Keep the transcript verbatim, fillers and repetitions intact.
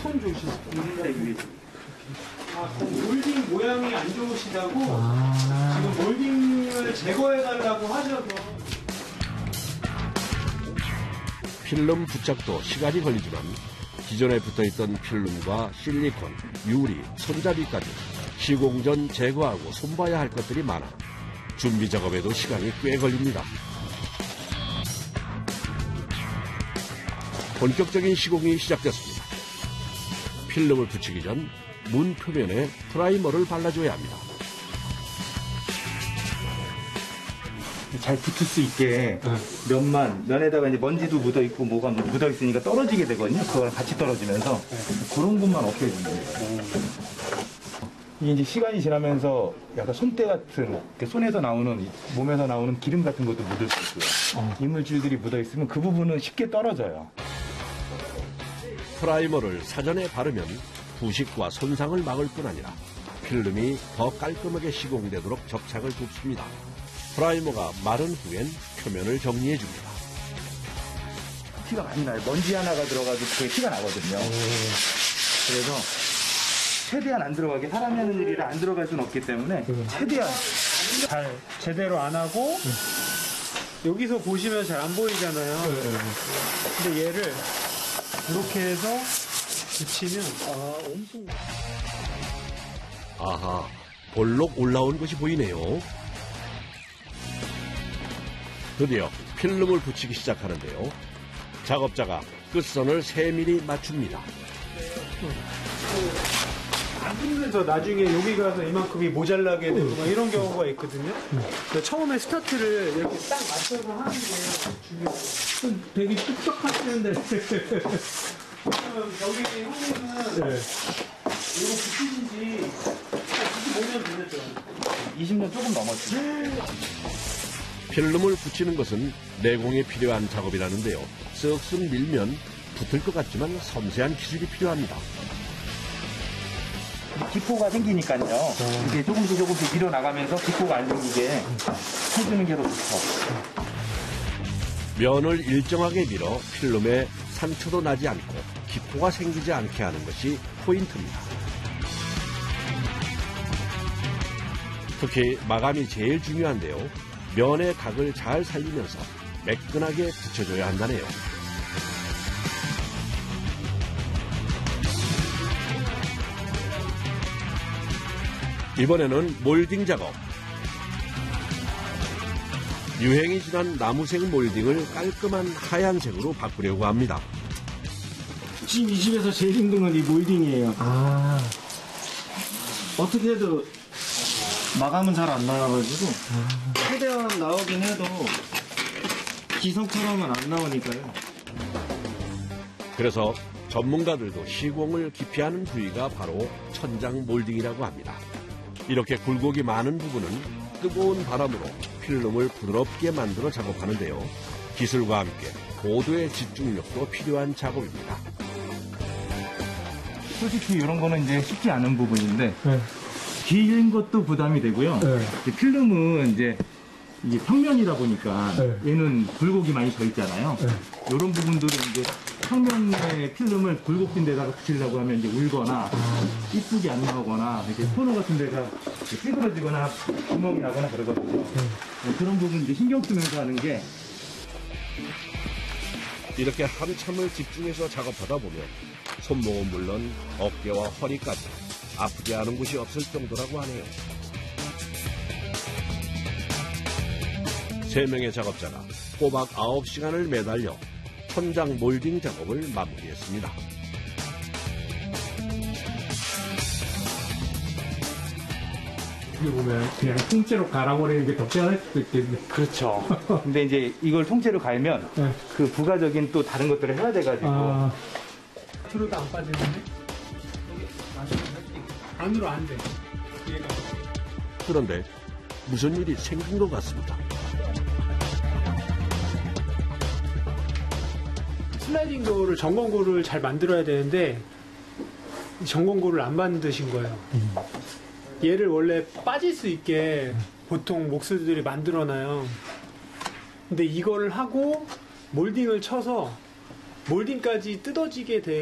손 조심. 아, 그 몰딩 모양이 안 좋으시다고 아. 지금 몰딩을 제거해달라고 하셔서. 필름 부착도 시간이 걸리지만 기존에 붙어있던 필름과 실리콘, 유리, 손잡이까지 시공 전 제거하고 손봐야 할 것들이 많아 준비 작업에도 시간이 꽤 걸립니다. 본격적인 시공이 시작됐습니다. 필름을 붙이기 전 문 표면에 프라이머를 발라줘야 합니다. 잘 붙을 수 있게 면만, 면에다가 이제 먼지도 묻어 있고 뭐가 묻어 있으니까 떨어지게 되거든요. 그거랑 같이 떨어지면서 그런 것만 없애주면 돼요. 이게 이제 시간이 지나면서 약간 손때 같은, 손에서 나오는, 몸에서 나오는 기름 같은 것도 묻을 수 있고요. 이물질들이 묻어 있으면 그 부분은 쉽게 떨어져요. 프라이머를 사전에 바르면 부식과 손상을 막을 뿐 아니라 필름이 더 깔끔하게 시공되도록 접착을 돕습니다. 프라이머가 마른 후엔 표면을 정리해줍니다. 티가 많이 나요. 먼지 하나가 들어가도 그게 티가 나거든요. 그래서 최대한 안 들어가게, 사람이 하는 일이라 안 들어갈 수는 없기 때문에 최대한 잘 제대로 안 하고 여기서 보시면 잘 안 보이잖아요. 근데 얘를 이렇게 해서 붙이면 아 엄청. 아하, 볼록 올라온 것이 보이네요. 드디어 필름을 붙이기 시작하는데요. 작업자가 끝선을 세 밀리미터 맞춥니다. 안 붙는서 나중에 여기 가서 이만큼이 모자라게 되고 막 이런 경우가 있거든요. 그러니까 처음에 스타트를 이렇게 딱 맞춰서 하는 게 중요해요. 되게 뚝뚝 하시는데 여기 형님은 네. 이거 붙이신 지 이십오 년 되셨죠? 이십 년 조금 넘었죠. 필름을 붙이는 것은 내공이 필요한 작업이라는데요. 쓱쓱 밀면 붙을 것 같지만 섬세한 기술이 필요합니다. 기포가 생기니까요. 이게 조금씩 조금씩 밀어나가면서 기포가 안 생기게 해주는 게 더 좋죠. 면을 일정하게 밀어 필름에 상처도 나지 않고 기포가 생기지 않게 하는 것이 포인트입니다. 특히 마감이 제일 중요한데요. 면의 각을 잘 살리면서 매끈하게 붙여줘야 한다네요. 이번에는 몰딩 작업. 유행이 지난 나무색 몰딩을 깔끔한 하얀색으로 바꾸려고 합니다. 지금 이 집에서 제일 힘든 건 이 몰딩이에요. 아. 어떻게 해도 마감은 잘 안 나와가지고 아. 최대한 나오긴 해도 기성처럼은 안 나오니까요. 그래서 전문가들도 시공을 기피하는 부위가 바로 천장 몰딩이라고 합니다. 이렇게 굴곡이 많은 부분은 뜨거운 바람으로 필름을 부드럽게 만들어 작업하는데요. 기술과 함께 고도의 집중력도 필요한 작업입니다. 솔직히 이런 거는 이제 쉽지 않은 부분인데 네. 긴 것도 부담이 되고요. 네. 필름은 이제 이게 평면이다 보니까 네. 얘는 굴곡이 많이 져 있잖아요. 네. 이런 부분들은 이제 평면의 필름을 굴곡진 데다가 붙이려고 하면 이제 울거나 아. 이쁘게 안 나오거나 이렇게 코너 같은 데가 찌그러지거나 구멍이 나거나 그러거든요. 네. 그런 부분 이제 신경 쓰면서 하는 게 이렇게 한참을 집중해서 작업하다 보면 손목은 물론 어깨와 허리까지 아프지 않은 곳이 없을 정도라고 하네요. 세 명의 작업자가 꼬박 아홉 시간을 매달려 천장 몰딩 작업을 마무리했습니다. 어떻게 보면 그냥 통째로 갈아버리는 게 더 편할 수도 있겠네. 그렇죠. 근데 이제 이걸 통째로 갈면 네. 그 부가적인 또 다른 것들을 해야 돼가지고 아... 앞으로도 안 빠지는데? 안으로 안 돼. 얘가. 그런데 무슨 일이 생긴 것 같습니다. 슬라이딩 도어를 전건고를 잘 만들어야 되는데 전건고를 안 만드신 거예요. 음. 얘를 원래 빠질 수 있게 보통 목수들이 만들어놔요. 근데 이거를 하고 몰딩을 쳐서 몰딩까지 뜯어지게 돼.